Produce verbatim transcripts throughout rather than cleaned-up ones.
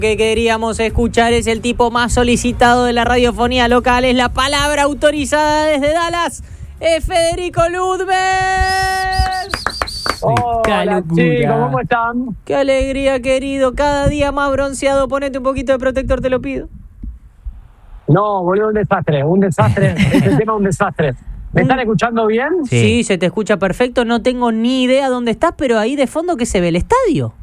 Que queríamos escuchar es el tipo más solicitado de la radiofonía local, es la palabra autorizada desde Dallas, es Federico Ludwig. Hola chicos, ¿cómo están? Qué alegría, querido, cada día más bronceado, ponete un poquito de protector, te lo pido. No, boludo, un desastre, un desastre, este tema es un desastre. ¿Me están escuchando bien? Sí. sí, se te escucha perfecto, no tengo ni idea dónde estás, pero ahí de fondo que se ve el estadio.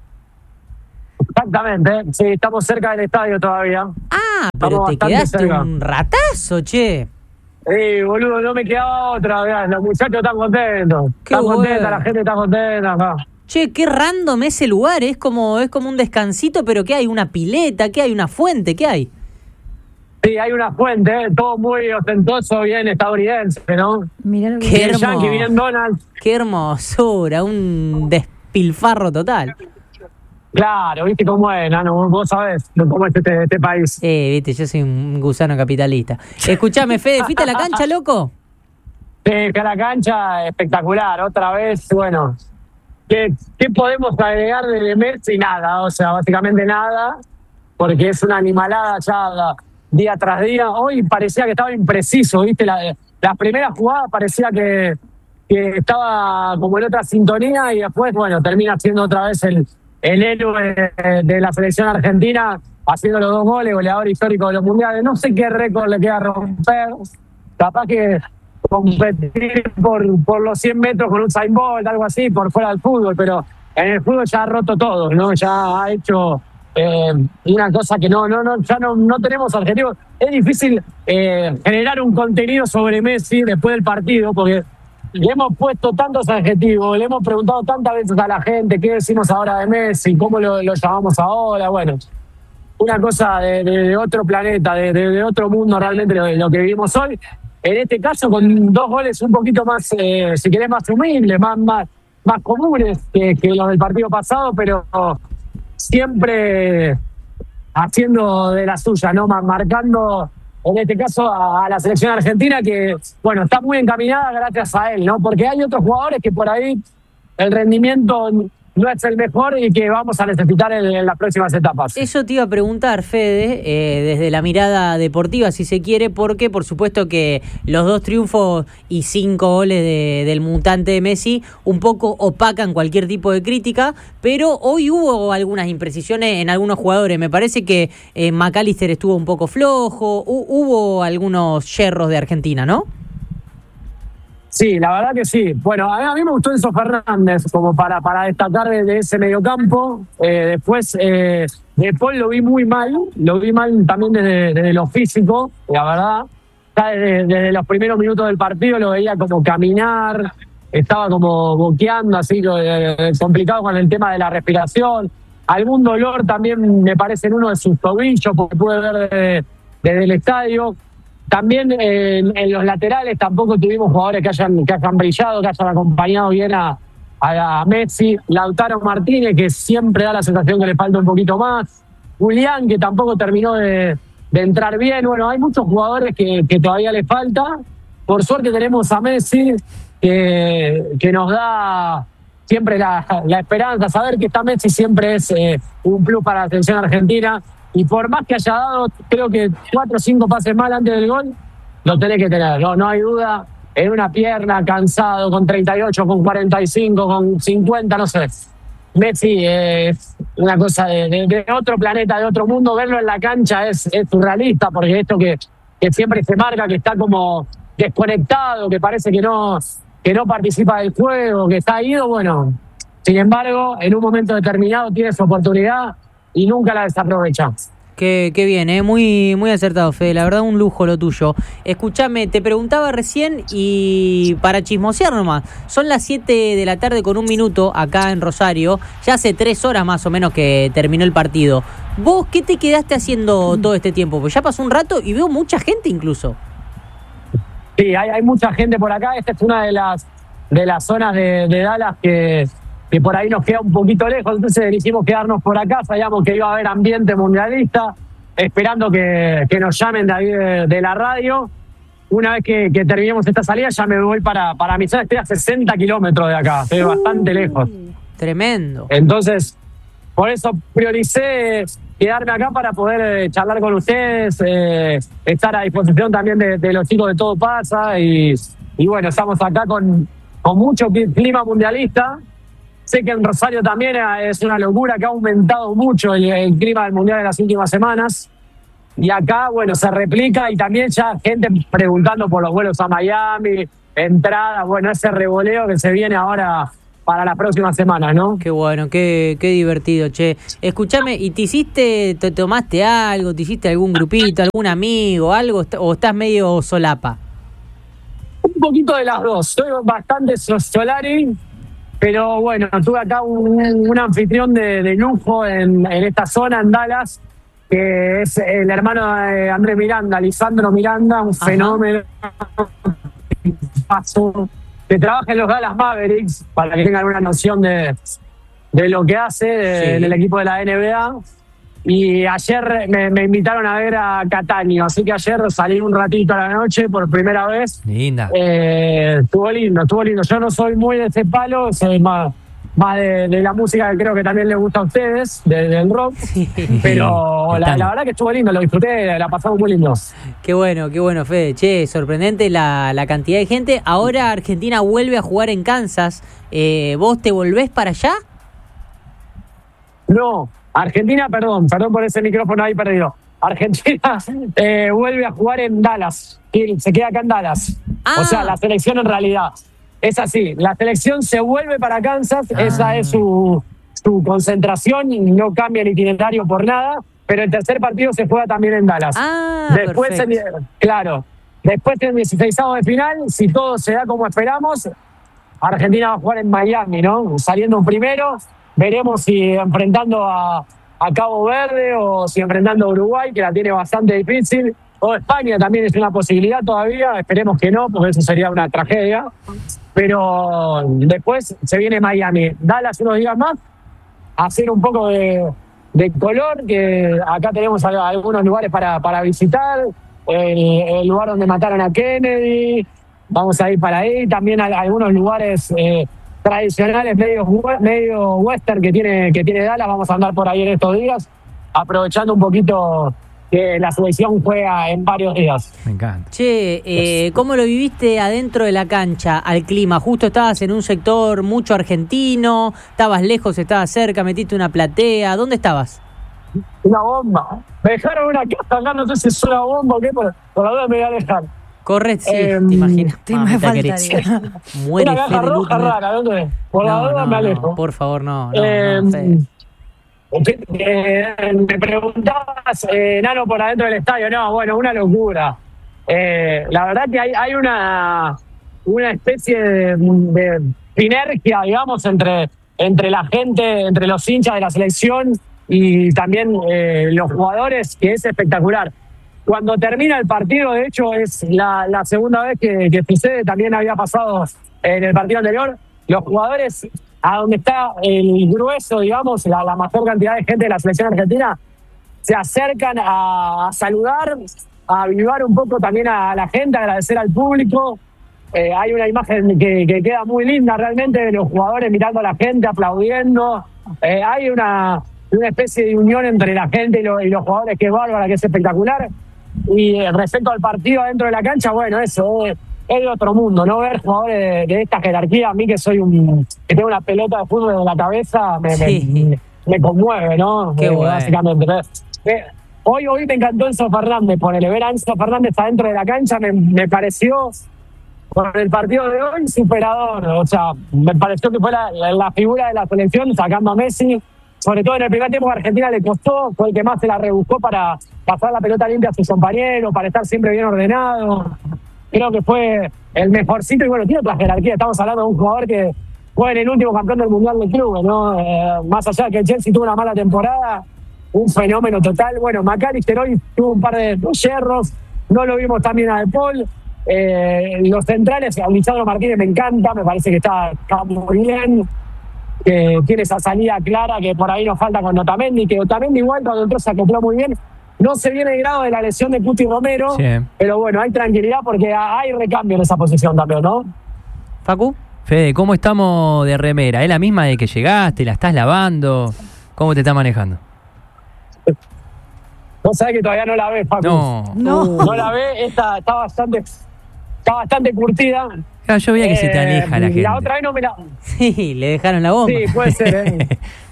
Exactamente, sí, estamos cerca del estadio todavía. Ah, pero estamos te quedaste cerca. Un ratazo, che. Sí, boludo, no me quedaba otra, vean, los muchachos están contentos. Qué están bueno. contentos, la gente está contenta acá. Che, qué random ese lugar, es como, es como un descansito, pero ¿qué hay? ¿Una pileta? ¿Qué hay? ¿Una fuente? ¿Qué hay? Sí, hay una fuente, todo muy ostentoso, bien estadounidense, ¿no? Mirá lo que Bien yankee, bien Donald. Qué hermosura, un despilfarro total. Claro, viste cómo es, Nano, vos sabés cómo es este, este país. Eh, viste, yo soy un gusano capitalista. Escuchame, Fede, ¿fuiste a la cancha, loco? Sí, que a la cancha espectacular, otra vez, bueno. ¿Qué, qué podemos agregar de Messi? Nada, o sea, básicamente nada, porque es una animalada ya día tras día. Hoy parecía que estaba impreciso, viste, la, las primeras jugadas parecía que, que estaba como en otra sintonía y después, bueno, termina siendo otra vez el... el héroe de la selección argentina, haciendo los dos goles, goleador histórico de los mundiales. No sé qué récord le queda romper. Capaz que competir por, por los cien metros con un Usain Bolt, algo así, por fuera del fútbol, pero en el fútbol ya ha roto todo, ¿no? Ya ha hecho eh, una cosa que no, no, no, ya no, no tenemos adjetivos. Es difícil eh, generar un contenido sobre Messi después del partido, porque le hemos puesto tantos adjetivos, le hemos preguntado tantas veces a la gente qué decimos ahora de Messi, cómo lo, lo llamamos ahora. Bueno, una cosa de, de, de otro planeta, de, de, de otro mundo realmente lo, lo que vivimos hoy. En este caso con dos goles un poquito más, eh, si querés, más humildes, más, más, más comunes que, que los del partido pasado, pero siempre haciendo de la suya, ¿no? Marcando... en este caso a la selección argentina que, bueno, está muy encaminada gracias a él, ¿no? Porque hay otros jugadores que por ahí el rendimiento no es el mejor y que vamos a necesitar en, en las próximas etapas. Eso te iba a preguntar, Fede, eh, desde la mirada deportiva, si se quiere, porque por supuesto que los dos triunfos y cinco goles de, del mutante de Messi un poco opacan cualquier tipo de crítica, pero hoy hubo algunas imprecisiones en algunos jugadores. Me parece que eh, McAllister estuvo un poco flojo, hu- hubo algunos yerros de Argentina, ¿no? Sí, la verdad que sí. Bueno, a mí, a mí me gustó Enzo Fernández como para, para destacar de, de ese mediocampo. Eh, después, eh, de Paul lo vi muy mal, lo vi mal también desde, desde lo físico, la verdad. Ya desde, desde los primeros minutos del partido lo veía como caminar, estaba como boqueando, así, eh, complicado con el tema de la respiración. Algún dolor también me parece en uno de sus tobillos, porque pude ver desde, desde el estadio. También eh, en los laterales tampoco tuvimos jugadores que hayan, que hayan brillado, que hayan acompañado bien a, a, a Messi. Lautaro Martínez, que siempre da la sensación que le falta un poquito más. Julián, que tampoco terminó de, de entrar bien. Bueno, hay muchos jugadores que, que todavía le falta. Por suerte tenemos a Messi, que, que nos da siempre la, la esperanza. Saber que está Messi siempre es eh, un plus para la selección argentina. Y por más que haya dado, creo que cuatro o cinco pases mal antes del gol, lo tenés que tener, no, no hay duda. En una pierna, cansado, con treinta y ocho, con cuarenta y cinco, con cincuenta, no sé. Messi es una cosa de, de, de otro planeta, de otro mundo. Verlo en la cancha es, es surrealista, porque esto que, que siempre se marca, que está como desconectado, que parece que no, que no participa del juego, que está ido, bueno. Sin embargo, en un momento determinado tiene su oportunidad y nunca la desaprovecha. Qué, qué bien, ¿eh? muy, muy acertado, Fede, la verdad un lujo lo tuyo. Escuchame, te preguntaba recién y para chismosear nomás, son las siete de la tarde con un minuto acá en Rosario, ya hace tres horas más o menos que terminó el partido. ¿Vos qué te quedaste haciendo todo este tiempo? Pues ya pasó un rato y veo mucha gente incluso. Sí, hay, hay mucha gente por acá. Esta es una de las, de las zonas de, de Dallas que... que por ahí nos queda un poquito lejos, entonces elegimos quedarnos por acá. Sabíamos que iba a haber ambiente mundialista, esperando que, que nos llamen de ahí de, de la radio. Una vez que, que terminemos esta salida, ya me voy para, para mi zona. Estoy a sesenta kilómetros de acá, estoy bastante lejos. Tremendo. Entonces, por eso prioricé quedarme acá para poder eh, charlar con ustedes, eh, estar a disposición también de, de los chicos de Todo Pasa y, y bueno, estamos acá con, con mucho clima mundialista. Sé que en Rosario también es una locura, que ha aumentado mucho el, el clima del mundial en las últimas semanas. Y acá, bueno, se replica y también ya gente preguntando por los vuelos a Miami, entradas, bueno, ese revoleo que se viene ahora para las próximas semanas, ¿no? Qué bueno, qué, qué divertido, che. Escúchame, ¿y te hiciste, te tomaste algo, te hiciste algún grupito, algún amigo, algo, o estás medio solapa? Un poquito de las dos. Soy bastante solari, pero bueno, tuve acá un, un anfitrión de, de lujo en, en esta zona, en Dallas, que es el hermano de Andrés Miranda, Lisandro Miranda, un Ajá. fenómeno. Que trabaja en los Dallas Mavericks, para que tengan una noción de, de lo que hace de, sí. en el equipo de la N B A. Y ayer me, me invitaron a ver a Cataño, así que ayer salí un ratito a la noche por primera vez. Linda. Eh, estuvo lindo, estuvo lindo. Yo no soy muy de ese palo, soy más, más de, de la música que creo que también les gusta a ustedes, de, del rock. Pero la, la verdad que estuvo lindo, lo disfruté, la pasamos muy lindo. Qué bueno, qué bueno, Fede. Che, sorprendente la, la cantidad de gente. Ahora Argentina vuelve a jugar en Kansas. Eh, ¿Vos te volvés para allá? No, Argentina, perdón, perdón por ese micrófono ahí perdido. Argentina eh, vuelve a jugar en Dallas. Se queda acá en Dallas. Ah. O sea, la selección en realidad. Es así, la selección se vuelve para Kansas, ah. esa es su, su concentración, no cambia el itinerario por nada, pero el tercer partido se juega también en Dallas. Ah, después, en, claro, después del dieciseisavo de final, si todo se da como esperamos, Argentina va a jugar en Miami, ¿no? Saliendo un primero, veremos si enfrentando a, a Cabo Verde o si enfrentando a Uruguay, que la tiene bastante difícil. O España también es una posibilidad todavía, esperemos que no, porque eso sería una tragedia. Pero después se viene Miami. Dallas unos días más, hacer un poco de, de color, que acá tenemos algunos lugares para, para visitar. El, el lugar donde mataron a Kennedy, vamos a ir para ahí. También hay algunos lugares eh, tradicionales, medio, medio western que tiene, que tiene Dallas, vamos a andar por ahí en estos días, aprovechando un poquito que la selección juega en varios días. Me encanta. Che, eh, ¿cómo lo viviste adentro de la cancha al clima? Justo estabas en un sector mucho argentino, estabas lejos, estabas cerca, metiste una platea. ¿Dónde estabas? Una bomba. Me dejaron una casa acá, no sé si es una bomba o qué, por, por la duda me voy a dejar. Corre, sí, eh, te imaginas. Te me faltaría. Muere una caja roja rara, ¿dónde? Por no, la duda no, me alejo. No, por favor, no. no, eh, no Fede. Eh, me preguntabas, eh, Nano, por adentro del estadio. No, bueno, una locura. Eh, la verdad que hay, hay una, una especie de, de sinergia, digamos, entre, entre la gente, entre los hinchas de la selección y también eh, los jugadores, que es espectacular. Cuando termina el partido, de hecho, es la, la segunda vez que, que sucede, también había pasado en el partido anterior, los jugadores, a donde está el grueso, digamos, la, la mayor cantidad de gente de la selección argentina, se acercan a, a saludar, a avivar un poco también a la gente, a agradecer al público. Eh, hay una imagen que, que queda muy linda realmente de los jugadores mirando a la gente, aplaudiendo. Eh, hay una, una especie de unión entre la gente y, lo, y los jugadores que es bárbara, que es espectacular. Y eh, respecto al partido dentro de la cancha, bueno, eso es, es de otro mundo, ¿no? Ver jugadores de, de esta jerarquía, a mí que soy un que tengo una pelota de fútbol en la cabeza, me, sí. me, me conmueve, ¿no? Qué eh, bueno. Básicamente. Eh, hoy, hoy me encantó Enzo Fernández, ponele, ver a Enzo Fernández adentro de la cancha me, me pareció, por el partido de hoy, superador. O sea, me pareció que fue la, la, la figura de la selección, sacando a Messi. Sobre todo en el primer tiempo, a Argentina le costó, fue el que más se la rebuscó para pasar la pelota limpia a sus compañeros, para estar siempre bien ordenado. Creo que fue el mejorcito y bueno, tiene otra jerarquía. Estamos hablando de un jugador que fue en el último campeón del Mundial de Clubes, ¿no? Eh, más allá de que el Chelsea tuvo una mala temporada, un fenómeno total. Bueno, McAllister hoy tuvo un par de yerros, no lo vimos también a De Paul. Eh, los centrales, a Lisandro Martínez me encanta, me parece que está, está muy bien. Que tiene esa salida clara que por ahí nos falta con Otamendi, que Otamendi igual cuando entró se acopló muy bien. No se viene el grado de la lesión de Cuti Romero, sí. Pero bueno, hay tranquilidad porque hay recambio en esa posición también, ¿no? Facu. Fede, ¿cómo estamos de remera? ¿Es la misma de que llegaste? ¿La estás lavando? ¿Cómo te está manejando? Vos sabés que todavía no la ves, Facu. No. No. No la ves, está, está bastante está bastante curtida. Claro, yo veía que se te aleja la gente. La otra vez no me la... Sí, le dejaron la bomba. Sí, puede ser, ¿eh?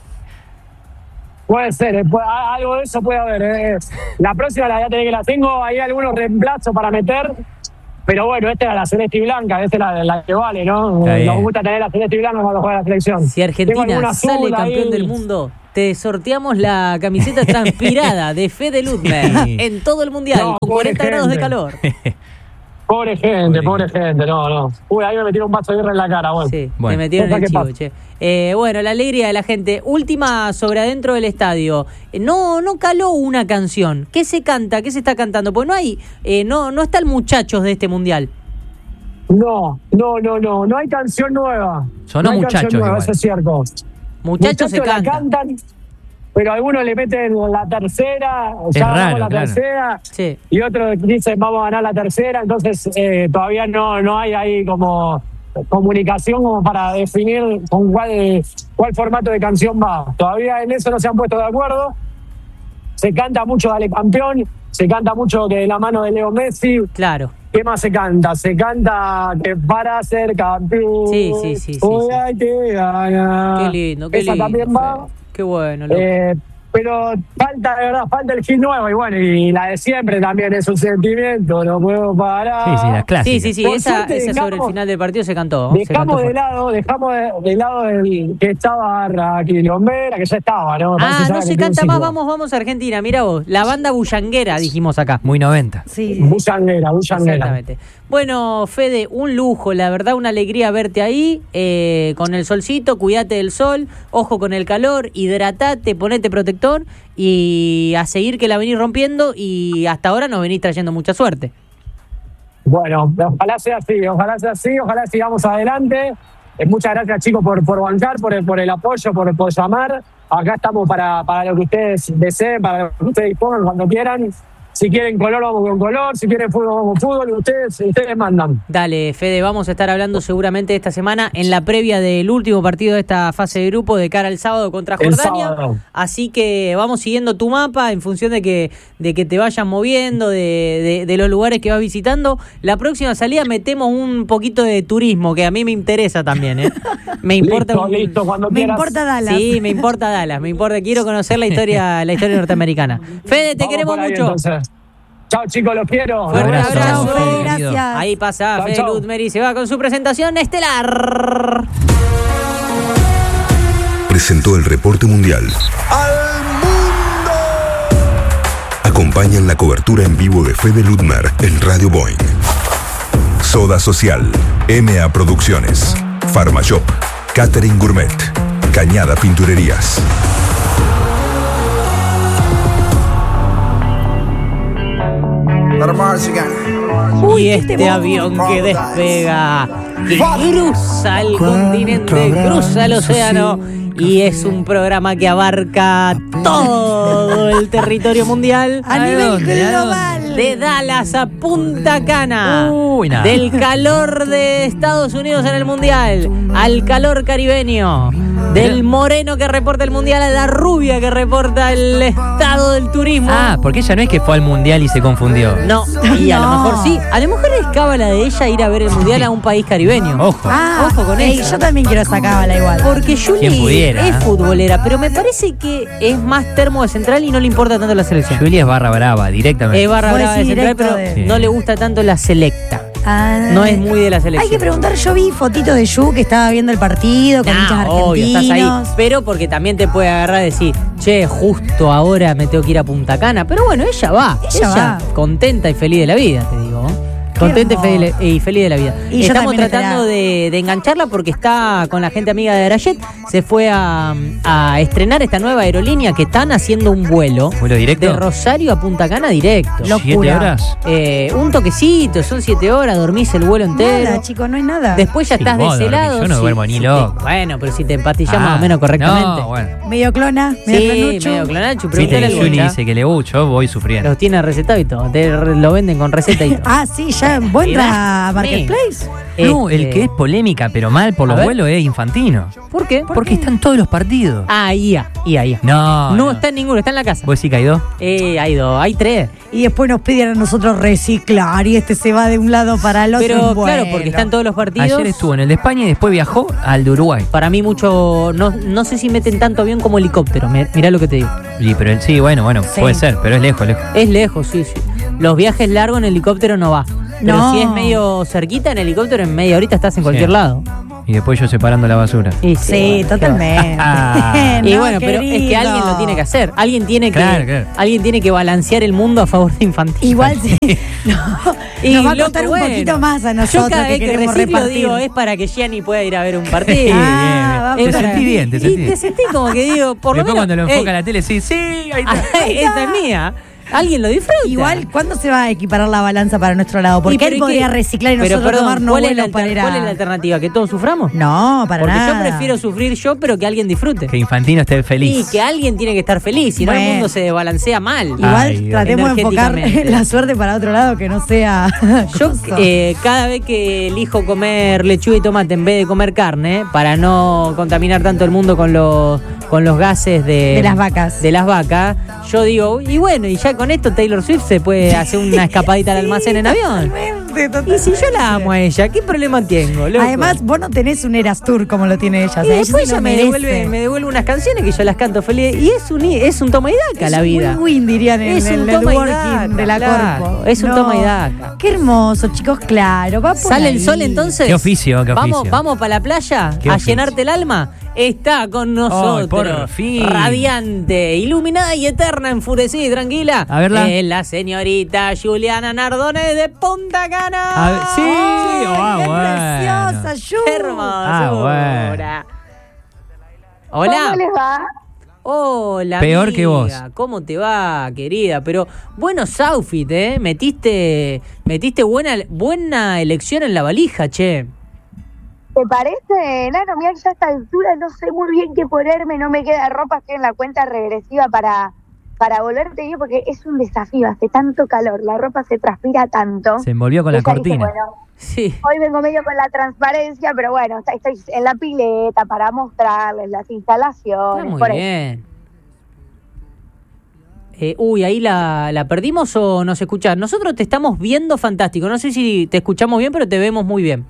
Puede ser, eh, puede- algo de eso puede haber. Eh. La próxima la voy a tener que la tengo, hay algunos reemplazos para meter, pero bueno, esta era la celeste y blanca, esta es la, la que vale, ¿no? Está bien. Nos gusta tener la celeste y blanca cuando juega la selección. Si Tengo Argentina alguna sale azul campeón ahí. del mundo, te sorteamos la camiseta transpirada de Fede Ludmer en todo el mundial, No, con pobre cuarenta grados de gente. calor. Pobre gente, Pobre pobre gente, no, no. Uy, ahí me metieron un vaso de birra en la cara, bueno. Sí, Bueno. te metieron Cosa el que chivo, pasa. che. Eh, bueno, la alegría de la gente. Última sobre adentro del estadio. Eh, No, no caló una canción. ¿Qué se canta? ¿Qué se está cantando? Pues no hay, eh, no, no está el muchachos de este mundial. No, no, no, no, no hay canción nueva. Sonó no hay Muchachos canción nueva, igual. eso es cierto. Muchachos, se la canta. cantan, pero algunos le meten la tercera, Es ya ganamos raro, la claro. tercera, Sí. y otros dicen vamos a ganar la tercera, entonces eh, todavía no, no hay ahí como comunicación como para definir con cuál, cuál formato de canción va. Todavía en eso no se han puesto de acuerdo. Se canta mucho Dale Campeón, se canta mucho que de la mano de Leo Messi. Claro. ¿Qué más se canta? Se canta que para ser campeón Sí, sí, sí, sí, hoy sí. hay que ganar. Qué lindo, qué Esa lindo. también va. Fede. Qué bueno, loco. Eh, pero falta, de verdad, falta el hit nuevo. Y bueno, y la de siempre también es un sentimiento, no puedo parar. Sí, sí, las clásicas. Sí, sí, sí, Por esa, suerte esa sobre el dejamos- final del partido se cantó. se cantó Dejamos de fuerte. lado, dejamos de, de lado el que estaba aquí Lombera, que ya estaba, ¿no? Parece Ah, ya no que se tiene un canta más, ciclo. vamos, vamos a Argentina. Mira vos, la banda bullanguera, dijimos acá. Muy noventa. Sí, sí. Bullanguera, bullanguera. Exactamente. Bueno, Fede, un lujo, la verdad, una alegría verte ahí, eh, con el solcito, cuídate del sol, ojo con el calor, hidratate, ponete protector y a seguir que la venís rompiendo y hasta ahora nos venís trayendo mucha suerte. Bueno, ojalá sea así, ojalá sea así, ojalá sigamos adelante. Eh, muchas gracias, chicos, por, por bancar, por el, por el apoyo, por, por llamar. Acá estamos para, para lo que ustedes deseen, para lo que ustedes dispongan cuando quieran. Si quieren color, vamos con color. Si quieren fútbol, vamos con fútbol. Ustedes, ustedes mandan. Dale, Fede, vamos a estar hablando seguramente esta semana en la previa del último partido de esta fase de grupo de cara al sábado contra El Jordania. sábado. Así que vamos siguiendo tu mapa en función de que, de que te vayas moviendo, de, de, de los lugares que vas visitando. La próxima salida metemos un poquito de turismo, que a mí me interesa también, ¿eh? Me importa listo, un- listo, cuando Me quieras. importa Dallas. Sí, me importa Dallas, me importa, quiero conocer la historia, la historia norteamericana. Fede, te Vamos queremos por ahí, mucho. entonces. Chao, chicos, los quiero. Fuerte Abrazo, abrazo. abrazo, Fede, Fede, querido. gracias. Ahí pasa Chau, Fede chau. Ludmer y se va con su presentación estelar. Presentó el reporte mundial. ¡Al mundo! Acompañan la cobertura en vivo de Fede Ludmer en Radio Boeing. Soda Social, M A Producciones, Pharmashop, Catering Gourmet, Cañada Pinturerías. Y este avión que despega, que cruza el continente, cruza el océano y es un programa que abarca todo el territorio mundial. A ¿A nivel dónde? ¿A global. De Dallas a Punta Cana, Uy, nada. del calor de Estados Unidos en el Mundial, al calor caribeño, del moreno que reporta el Mundial a la rubia que reporta el estado del turismo. Ah, porque ella no es que fue al mundial y se confundió. No, y a lo No. mejor sí. A lo mejor es cábala de ella ir a ver el Mundial a un país caribeño. Ojo. Ah, Ojo con ey, eso. yo también quiero esa cábala igual. Porque Quien Juli pudiera, es ¿eh? futbolera, pero me parece que es más termo de central y no le importa tanto la selección. Julia es barra brava, directamente. Es barra Vos brava de decís central, directo pero de- no le gusta tanto la selecta. Ah. No es muy de la selección. Hay que preguntar, yo vi fotitos de Yu que estaba viendo el partido con Nah, hinchas obvio, estás ahí. argentinos. Pero porque también te puede agarrar y decir, che, justo ahora me tengo que ir a Punta Cana. Pero bueno, ella va. Ella va. Contenta y feliz de la vida, te digo. Contenta y feliz, y feliz de la vida. Y yo Estamos también tratando de, de engancharla porque está con la gente amiga de Arayet. Se fue a, a estrenar esta nueva aerolínea que están haciendo un vuelo. ¿Vuelo directo? De Rosario a Punta Cana directo. Locura. ¿Siete horas? Eh, un toquecito, son siete horas, dormís el vuelo entero. Nada, chicos, no hay nada. Después ya Sí, estás de vos ese dormís, lado. yo no sí, duermo ni sí te- loco. bueno, pero si te empatillás Ah, más o menos correctamente. No, bueno. Medio clona, medio Sí, clonucho. medio clonacho, Viste pregúntale que al Juli Bocha. dice que le uh, yo voy sufriendo. Los tiene recetado y todo. Te re- lo venden con receta y todo. Ah, sí, ya Ya vos entras a Sí. Marketplace. No, el Este, que es polémica, pero mal por A los ver. vuelos es Infantino. ¿Por qué? Porque están todos los partidos. Ah, I A, I A, I A. No, No, no. está en ninguno, está en la casa. ¿Vos sí, Caído? Eh, hay dos, hay tres. Y después nos piden a nosotros reciclar y este se va de un lado para el otro. Pero Bueno. claro, porque están todos los partidos. Ayer estuvo en el de España y después viajó al de Uruguay. Para mí mucho, no, no sé si meten tanto avión como helicóptero, me- mirá lo que te digo. Sí, pero él- sí, bueno, bueno, Sí. puede ser, pero es lejos, lejos. Es lejos, sí, sí. Los viajes largos en helicóptero no va. Pero No. si es medio cerquita en helicóptero, en media horita estás en cualquier Sí. lado. Y después yo separando la basura. Y Sí, bueno, totalmente. Ah. Y No, bueno, pero es que querido. alguien lo tiene que hacer. Alguien tiene que, Claro, claro. alguien tiene que balancear el mundo a favor de Infantino. Igual sí. No, Y, nos va a loco, costar un bueno, poquito más a nosotros Yo cada que vez que, queremos reciclo repartir. digo, es para que Gianni pueda ir a ver un Sí, partido. bien, Ah, bien. Es Te para- sentí bien, te Y sentí te bien. sentí como que digo, por lo Después menos. cuando lo enfoca ey, la tele, sí, sí, ahí está. esta es mía. Alguien lo disfruta. Igual, ¿cuándo se va a equiparar la balanza para nuestro lado? Porque Y, pero él ¿y podría qué? reciclar y Pero, nosotros perdón, tomarnos ¿cuál es, la vuelos para alter- ir a... ¿Cuál es la alternativa? ¿Que todos suframos? No, para Porque nada. yo prefiero sufrir yo, pero que alguien disfrute. Que Infantino esté Y feliz. que alguien tiene que estar feliz, si no el Bueno. mundo se desbalancea mal. Igual Ay, Dios. tratemos de enfocar Energéticamente. la suerte para otro lado que no sea... Yo coso. eh, cada vez que elijo comer lechuga y tomate en vez de comer carne, para no contaminar tanto el mundo con los, con los gases de, De las vacas. de las vacas, yo digo, y bueno, y ya con esto Taylor Swift se puede hacer una escapadita al almacén en avión. Totalmente, Y si yo la amo a ella, ¿qué problema tengo? loco? Además, vos no tenés un Eras Tour como lo tiene ella. O y sea, después ella ella se lo me merece. devuelve, me devuelve unas canciones que yo las canto feliz. Y es un, es un toma y daca Es la un vida. win-win, dirían en, Es un en el toma y working daca, de la claro. Corpo. Es un toma y daca. Qué hermoso, chicos, claro. Va por ¿Sale el ahí. sol entonces? Qué oficio, qué Vamos, oficio. vamos para la playa Qué a oficio. llenarte el alma. Está con nosotros. por fin. Radiante, iluminada y eterna, enfurecida y tranquila. A verla. Es la señorita Juliana Nardone de Punta Cana. A ver, sí. Ay, Ah, qué bueno. preciosa, Yu. Qué hermosura. Ah, bueno. Hola. ¿Cómo les va? Hola, Peor amiga. que vos. ¿Cómo te va, querida? Pero buenos outfits, ¿eh? Metiste, metiste buena, buena elección en la valija, che. ¿Te parece? Nano, mira que ya a esta altura no sé muy bien qué ponerme, no me queda ropa, estoy en la cuenta regresiva para, para volverte yo, porque es un desafío, hace tanto calor, la ropa se transpira tanto. Se envolvió con la Ella dice, cortina. bueno, Sí. hoy vengo medio con la transparencia, pero bueno, está- estoy en la pileta para mostrarles las Está instalaciones. muy por eso. bien. Eh, uy, ahí la, la perdimos o nos escuchás. Nosotros te estamos viendo fantástico. No sé si te escuchamos bien, pero te vemos muy bien.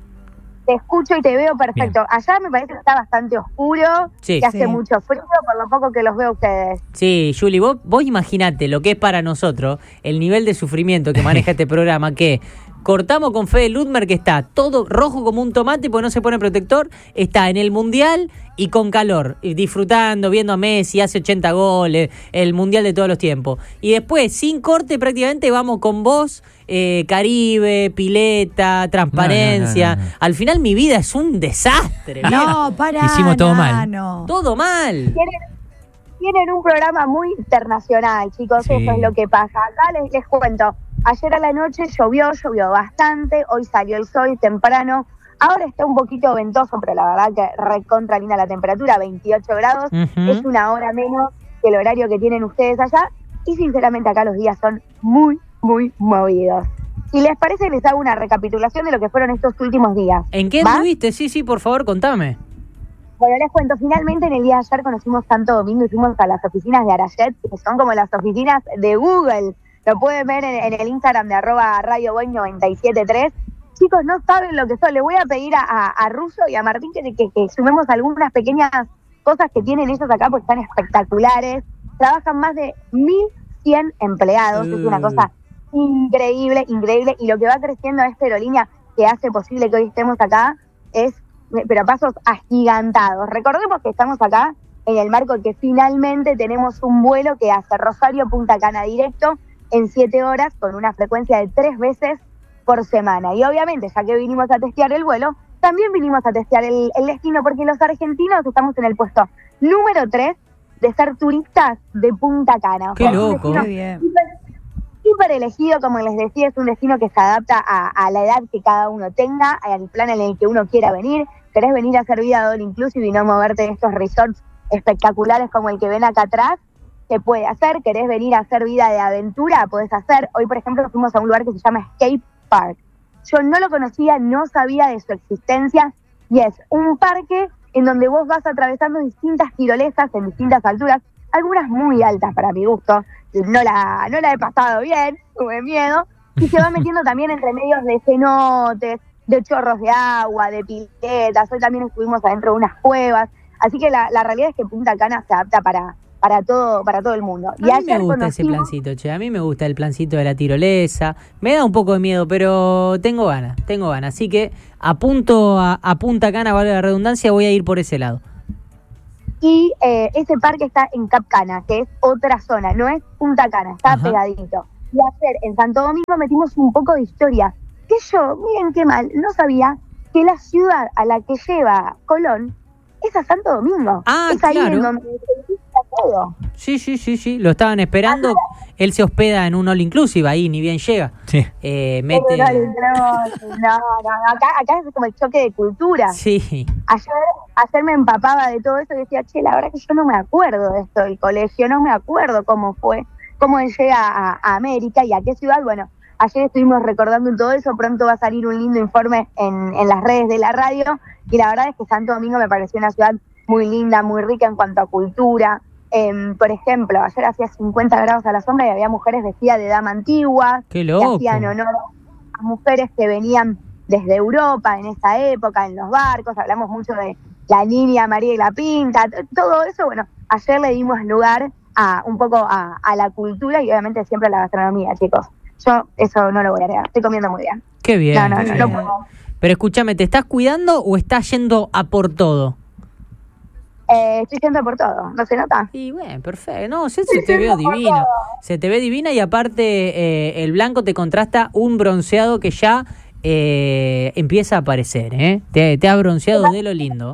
Te escucho y te veo perfecto. Allá me parece que está bastante oscuro, Sí. que hace Sí. mucho frío, por lo poco que los veo a ustedes. Sí, Juli, vos, vos imaginate lo que es para nosotros el nivel de sufrimiento que maneja este programa, que cortamos con Fede Ludmer, que está todo rojo como un tomate porque no se pone protector, está en el Mundial y con calor, y disfrutando, viendo a Messi, hace ochenta goles, el Mundial de todos los tiempos. Y después, sin corte prácticamente, vamos con vos, eh, Caribe, pileta, transparencia. No, no, no, no. Al final mi vida es un desastre. No, viejo. para. Hicimos todo mal. No. Todo mal. Tienen, tienen un programa muy internacional, chicos, Sí. eso es lo que pasa. Acá les, les cuento, ayer a la noche llovió, llovió bastante, hoy salió el sol temprano, ahora está un poquito ventoso, pero la verdad que recontra linda la temperatura, veintiocho grados, Ujú. es una hora menos que el horario que tienen ustedes allá, y sinceramente acá los días son muy, muy movidos. Si les parece, les hago una recapitulación de lo que fueron estos últimos días. ¿En qué ¿Va? anduviste? Sí, sí, por favor, contame. Bueno, les cuento, finalmente en el día de ayer conocimos Santo Domingo y fuimos a las oficinas de Arayet, que son como las oficinas de Google. Lo pueden ver en, en el Instagram de arroba Radio Boing noventa y siete tres. Chicos, no saben lo que son. Le voy a pedir a, a, a Russo y a Martín que, que, que sumemos algunas pequeñas cosas que tienen ellos acá, porque están espectaculares. Trabajan más de mil cien empleados, es una Mm. cosa increíble, increíble. Y lo que va creciendo esta aerolínea que hace posible que hoy estemos acá es, pero a pasos agigantados. Recordemos que estamos acá en el marco de que finalmente tenemos un vuelo que hace Rosario-Punta Cana directo en siete horas con una frecuencia de tres veces por semana. Y obviamente, ya que vinimos a testear el vuelo, también vinimos a testear el, el destino, porque los argentinos estamos en el puesto número tres de ser turistas de Punta Cana. O Qué sea, es un loco. destino Qué bien. Súper, súper elegido, como les decía, es un destino que se adapta a, a la edad que cada uno tenga, al plan en el que uno quiera venir. Querés venir a hacer vida all inclusive y no moverte en estos resorts espectaculares como el que ven acá atrás, se puede hacer. Querés venir a hacer vida de aventura, podés hacer. Hoy, por ejemplo, fuimos a un lugar que se llama Escape Park. Yo no lo conocía, no sabía de su existencia, y es un parque en donde vos vas atravesando distintas tirolesas en distintas alturas, algunas muy altas para mi gusto. No la, no la he pasado bien, tuve miedo, y se va metiendo también entre medios de cenotes, de chorros de agua, de piletas. Hoy también estuvimos adentro de unas cuevas, así que la, la realidad es que Punta Cana se adapta para, para todo para todo el mundo. A mí me gusta ese plancito, che, a mí me gusta el plancito de la tirolesa, me da un poco de miedo, pero tengo ganas, tengo ganas, así que apunto a, a Punta Cana, vale la redundancia, voy a ir por ese lado. Y eh, ese parque está en Cap Cana, que es otra zona, no es Punta Cana, está Ajá. pegadito. Y ayer en Santo Domingo metimos un poco de historia, que yo, miren qué mal, no sabía que la ciudad a la que lleva Colón es a Santo Domingo. Ah, es ahí claro. en donde se visita todo. Sí, sí, sí, sí, lo estaban esperando, él se hospeda en un all inclusive, ahí ni bien llega. Sí. Eh, mete... Pero no, no, no, no, acá, acá es como el choque de cultura. Sí, Ayer, ayer me empapaba de todo eso y decía, che, la verdad que yo no me acuerdo de esto del colegio, no me acuerdo cómo fue, cómo él llega a, a América y a qué ciudad. Bueno, ayer estuvimos recordando todo eso, pronto va a salir un lindo informe en, en las redes de la radio, y la verdad es que Santo Domingo me pareció una ciudad muy linda, muy rica en cuanto a cultura. Eh, por ejemplo, ayer hacía cincuenta grados a la sombra y había mujeres vestidas de dama antigua, Qué que loco. hacían honor a mujeres que venían desde Europa en esa época, en los barcos. Hablamos mucho de la niña María y la Pinta, t- todo eso. Bueno, ayer le dimos lugar a un poco a, a la cultura y obviamente siempre a la gastronomía, chicos. Yo eso no lo voy a negar, estoy comiendo muy bien. qué bien. No, no, qué no, bien. no puedo. Pero escúchame, ¿te estás cuidando o estás yendo a por todo? Eh, estoy yendo por todo, ¿no se nota? Y bueno, perfecto. No, se, se te veo divino. Se te ve divina y aparte eh, el blanco te contrasta un bronceado que ya eh, empieza a aparecer, ¿eh? Te, te has bronceado de lo lindo.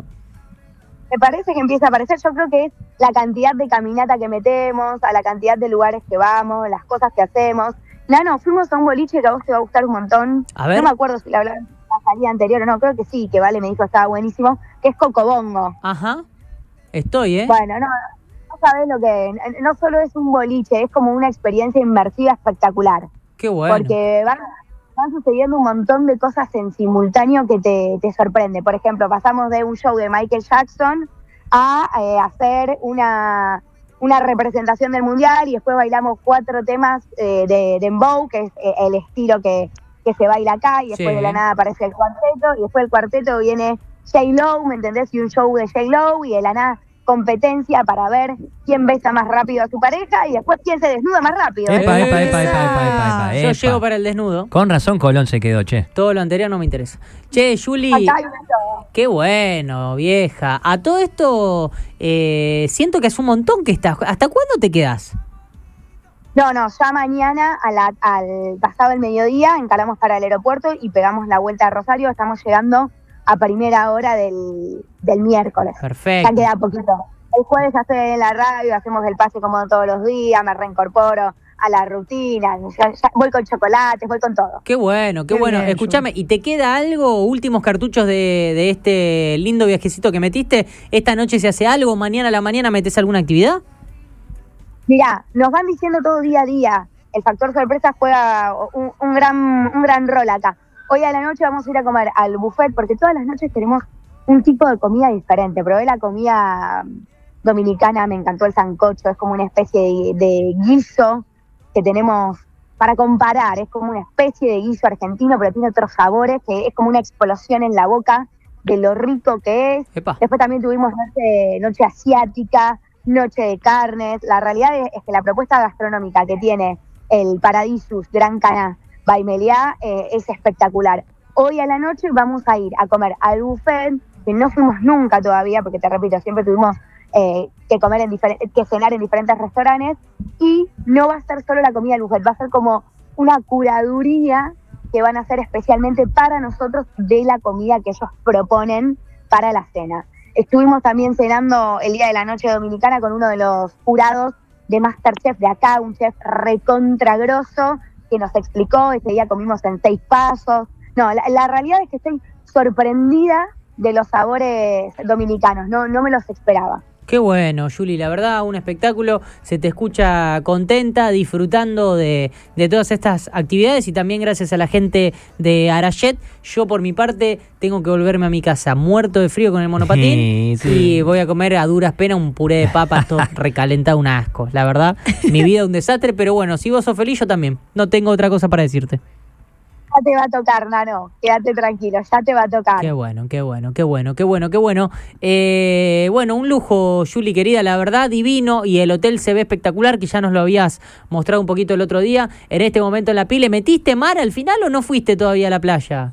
Me parece que empieza a aparecer. Yo creo que es la cantidad de caminata que metemos, a la cantidad de lugares que vamos, las cosas que hacemos. No, no, fuimos a un boliche que a vos te va a gustar un montón. A ver. No me acuerdo si la hablaron en la salida anterior o no, creo que sí, que Vale me dijo que estaba buenísimo, que es Cocobongo. Ajá. Estoy, ¿eh? Bueno, no, no sabés lo que... No solo es un boliche, es como una experiencia inmersiva espectacular. Qué bueno. Porque van, van sucediendo un montón de cosas en simultáneo que te, te sorprende. Por ejemplo, pasamos de un show de Michael Jackson a eh, hacer una, una representación del Mundial y después bailamos cuatro temas eh, de dembow, que es eh, el estilo que, que se baila acá, y después Sí. de la nada aparece el cuarteto, y después del cuarteto viene J-Lo, ¿me entendés? Y un show de J-Lo, y de la nada competencia para ver quién besa más rápido a su pareja y después quién se desnuda más rápido. Epa, ¿eh? epa, epa, epa, epa, epa, Yo epa. llego para el desnudo. Con razón Colón se quedó, che. Todo lo anterior no me interesa. Che, Juli, Acá hay de todo. qué bueno, vieja. A todo esto, eh, siento que es un montón que estás. ¿Hasta cuándo te quedás? No, no, ya mañana a la, al pasado el mediodía encaramos para el aeropuerto y pegamos la vuelta a Rosario. Estamos llegando a primera hora del, del miércoles. Perfecto. Ya queda poquito. El jueves ya estoy en la radio, hacemos el pase como todos los días, me reincorporo a la rutina, ya- ya voy con chocolates, voy con todo. Qué bueno, qué, Qué bueno. bien, Escúchame, ¿y te queda algo? Últimos cartuchos de, de este lindo viajecito que metiste. ¿Esta noche se hace algo? ¿Mañana a la mañana metes alguna actividad? Mirá, nos van diciendo todo día a día. El factor sorpresa juega un, un gran un gran rol acá. Hoy a la noche vamos a ir a comer al buffet porque todas las noches tenemos un tipo de comida diferente. Probé la comida dominicana, me encantó el sancocho, es como una especie de, de guiso que tenemos para comparar. Es como una especie de guiso argentino, pero tiene otros sabores, que es como una explosión en la boca de lo rico que es. Epa. Después también tuvimos noche, noche asiática, noche de carnes. La realidad es, es que la propuesta gastronómica que tiene el Paradisus Gran Cana by Meliá eh, es espectacular. Hoy a la noche vamos a ir a comer al buffet, que no fuimos nunca todavía, porque te repito, siempre tuvimos eh, que comer en difer- que cenar en diferentes restaurantes, y no va a ser solo la comida del buffet, va a ser como una curaduría que van a hacer especialmente para nosotros de la comida que ellos proponen para la cena. Estuvimos también cenando el día de la noche dominicana con uno de los jurados de MasterChef de acá, un chef recontragroso que nos explicó. Ese día comimos en seis pasos. No, la, la realidad es que estoy sorprendida de los sabores dominicanos, no, no me los esperaba. Qué bueno, Juli, la verdad, un espectáculo, se te escucha contenta, disfrutando de, de todas estas actividades y también gracias a la gente de Arayet. Yo por mi parte tengo que volverme a mi casa muerto de frío con el monopatín Sí, sí. y voy a comer a duras penas un puré de papas todo recalentado, un asco. La verdad, mi vida es un desastre, pero bueno, si vos sos feliz, yo también. No tengo otra cosa para decirte. Ya te va a tocar, Nano. Quédate tranquilo, ya te va a tocar. Qué bueno, qué bueno, qué bueno, qué bueno, qué bueno. Eh, bueno, un lujo, Juli, querida, la verdad, divino. Y el hotel se ve espectacular, que ya nos lo habías mostrado un poquito el otro día. En este momento en la pile, ¿metiste mar al final o no fuiste todavía a la playa?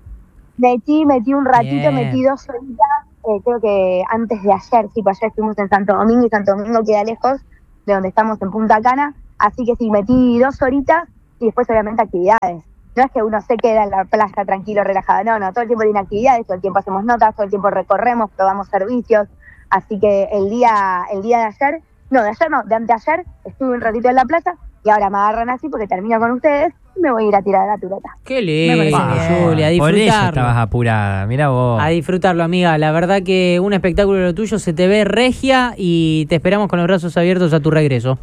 Metí, metí un ratito, Bien. metí dos horitas, eh, creo que antes de ayer, sí, pues ayer estuvimos en Santo Domingo y Santo Domingo queda lejos de donde estamos en Punta Cana. Así que sí, metí dos horitas y después obviamente actividades. No es que uno se queda en la playa tranquilo, relajado, no, no, todo el tiempo tiene actividades, todo el tiempo hacemos notas, todo el tiempo recorremos, probamos servicios, así que el día el día de ayer, no, de ayer no, de anteayer, estuve un ratito en la playa y ahora me agarran así porque termino con ustedes y me voy a ir a tirar la pilota. Qué lindo, parece bien. Juli, a Por eso disfrutarlo. estabas apurada, mirá vos. A disfrutarlo, amiga. La verdad que un espectáculo de lo tuyo, se te ve regia y te esperamos con los brazos abiertos a tu regreso.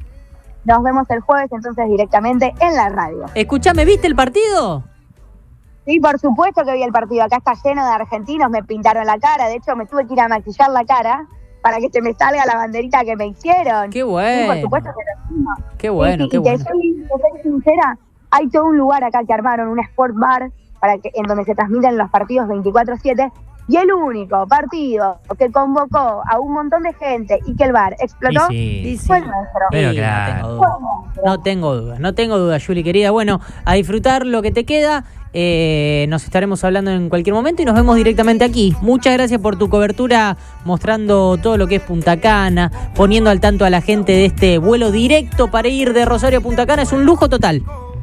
Nos vemos el jueves entonces directamente en la radio. Escuchame, ¿viste el partido? Sí, por supuesto que vi el partido. Acá está lleno de argentinos, me pintaron la cara. De hecho, me tuve que ir a maquillar la cara para que se me salga la banderita que me hicieron. Qué bueno. Sí, por supuesto que lo hicimos. Qué bueno, Sí, sí, qué y bueno. te soy, te soy sincera, hay todo un lugar acá que armaron, un sport bar, para que, en donde se transmiten los partidos veinticuatro siete. Y el único partido que convocó a un montón de gente y que el bar explotó Y sí. fue el nuestro. Pero Sí, claro. no tengo duda. No tengo duda, no tengo duda, Juli, querida. Bueno, a disfrutar lo que te queda. Eh, nos estaremos hablando en cualquier momento y nos vemos directamente aquí. Muchas gracias por tu cobertura, mostrando todo lo que es Punta Cana, poniendo al tanto a la gente de este vuelo directo para ir de Rosario a Punta Cana. Es un lujo total.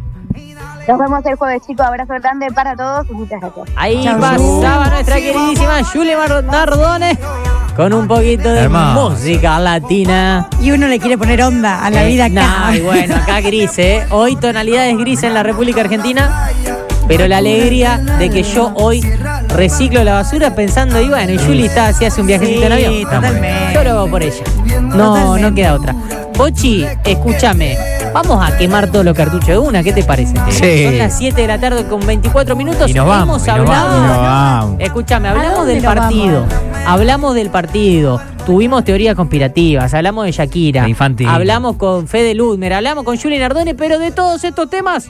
Nos vemos el jueves, chicos. Abrazo grande para todos y muchas gracias. Ahí Chau, pasaba nuestra queridísima Juli Nardone con un poquito de Hermoso. música latina. Y uno le quiere poner onda a la Eh, vida acá. nah, y bueno, acá gris, ¿eh? Hoy tonalidades grises en la República Argentina, pero la alegría de que yo hoy reciclo la basura pensando, y bueno, y Juli está así, hace un viajecito Sí, en avión. totalmente. Yo lo hago por ella. No, Totalmente. no queda otra. Pochi, escúchame, vamos a quemar todos los cartuchos de una, ¿qué te parece? Sí. Son las siete de la tarde con veinticuatro minutos. Y nos vamos, Hemos y nos hablado. vamos, y nos vamos. Escúchame, ¿A hablamos dónde del nos partido. vamos? Hablamos del partido. Tuvimos teorías conspirativas, hablamos de Shakira, De Infantino. hablamos con Fede Ludmer, hablamos con Juli Nardone, pero de todos estos temas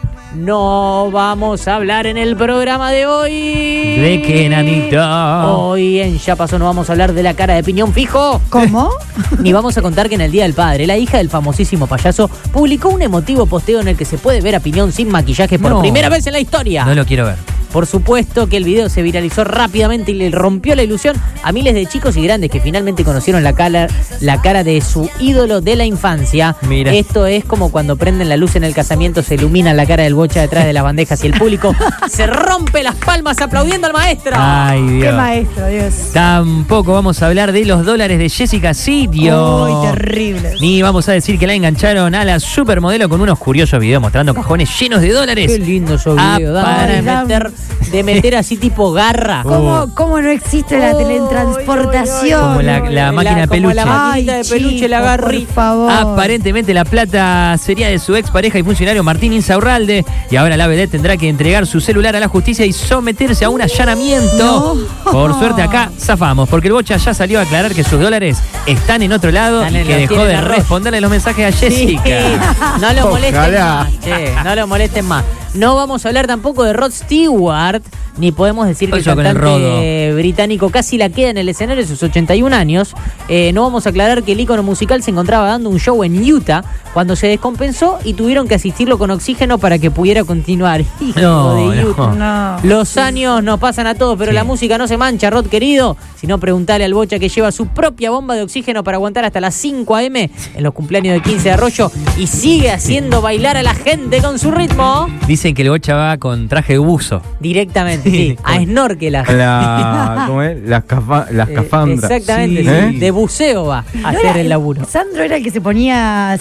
no vamos a hablar en el programa de hoy. ¿De qué, nanito? Hoy en Ya Pasó no vamos a hablar de la cara de piñón fijo. ¿Cómo? Ni vamos a contar que en el Día del Padre, la hija del famosísimo payaso publicó un emotivo posteo en el que se puede ver a Piñón sin maquillaje por No. primera vez en la historia. No lo quiero ver. Por supuesto que el video se viralizó rápidamente y le rompió la ilusión a miles de chicos y grandes que finalmente conocieron la cara, la cara de su ídolo de la infancia. Mira. Esto es como cuando prenden la luz en el casamiento, se ilumina la cara del bocha detrás de las bandejas y el público se rompe las palmas aplaudiendo al maestro. Ay, Qué Dios. maestro, Dios. Tampoco vamos a hablar de los dólares de Jessica Sirio. Uy, terrible. Ni vamos a decir que la engancharon a la supermodelo con unos curiosos videos mostrando cajones llenos de dólares. Qué lindo esos Ah, videos, dan para- ganas de meter, de meter así tipo garra. ¿Cómo, ¿Cómo no existe la Uy, teletransportación? Como la- la máquina de como peluche. la maquinita de peluche, chicos, la garrita. por favor. Aparentemente la plata sería de su expareja y funcionario Martín Insaurralde y ahora la vedette tendrá que entregar su celular a la justicia y someterse a un allanamiento. No. Por suerte acá zafamos, porque el Bocha ya salió a aclarar que sus dólares están en otro lado Están y en que los- dejó tienen de arroz. responderle los mensajes a Jessica. Sí. No lo molesten Ojalá. más, che, no lo molesten más. No vamos a hablar tampoco de Rod Stewart, ni podemos decir que el Eso con el cantante británico casi la queda en el escenario de sus ochenta y un años. Eh, no vamos a aclarar que el ícono musical se encontraba dando un show en Utah cuando se descompensó y tuvieron que asistirlo con oxígeno para que pudiera continuar. Hijo No, de no. Utah. No. Los años nos pasan a todos, pero Sí. la música no se mancha, Rod querido. Si no, preguntale al Bocha que lleva su propia bomba de oxígeno para aguantar hasta las cinco a eme en los cumpleaños de quince de Arroyo y sigue haciendo bailar a la gente con su ritmo. Dicen que el Bocha va con traje de buzo. Directamente, sí, a snorkel. a- La, ¿cómo es? La, escafa- la Eh, escafandra. exactamente, Sí. sí. ¿Eh? De buceo va a ¿No hacer era- el laburo. Sandro era el que se ponía, se tiraba Oxígeno,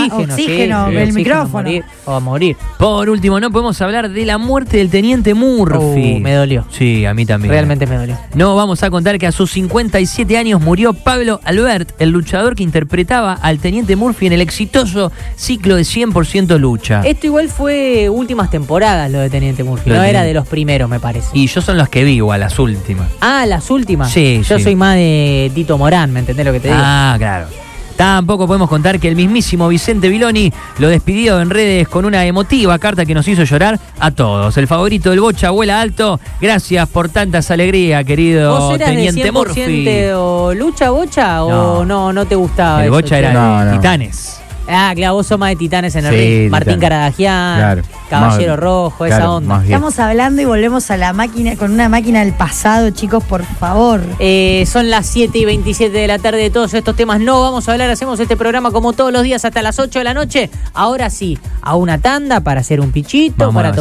oxígeno, oxígeno, sí, el oxígeno micrófono. A morir, o a morir. Por último, no podemos hablar de la muerte del teniente Murphy. Uh, me dolió. Sí, a mí también. Realmente me dolió. No vamos a contar que a sus cincuenta y siete años murió Pablo Albert, el luchador que interpretaba al teniente Murphy en el exitoso ciclo de cien por ciento lucha. Esto igual fue últimas temporadas lo de Teniente Murphy. Lo No de era Teniente- de los primeros, me parece. Y yo son los que vi igual, las últimas. Ah, las últimas. Sí, Yo sí. soy más de Tito Morán, ¿me entendés lo que te digo? Ah, claro. Tampoco podemos contar que el mismísimo Vicente Viloni lo despidió en redes con una emotiva carta que nos hizo llorar a todos. El favorito del Bocha vuela alto. Gracias por tantas alegrías, querido ¿Vos eras de Teniente cien por Murphy. ciento lucha bocha o no, no te gustaba El eso, Bocha che? era No, de no. Titanes. Ah, claro, vos sos más de Titanes en el Sí, ring. Martín Titanes. Caradagian, Claro. Caballero Más- Rojo, esa claro, onda. más bien. Estamos hablando y volvemos a la máquina, con una máquina del pasado, chicos, por favor. Eh, son las siete y veintisiete de la tarde. De todos estos temas no vamos a hablar. Hacemos este programa como todos los días hasta las ocho de la noche. Ahora sí, a una tanda para hacer un pichito, Vamos para a